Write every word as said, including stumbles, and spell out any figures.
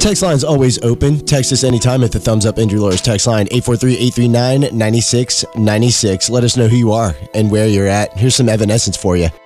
Text line is always open. Text us anytime at the Thumbs Up Injury Lawyers text line, eight four three, eight three nine, nine six nine six. Let us know who you are and where you're at. Here's some Evanescence for you.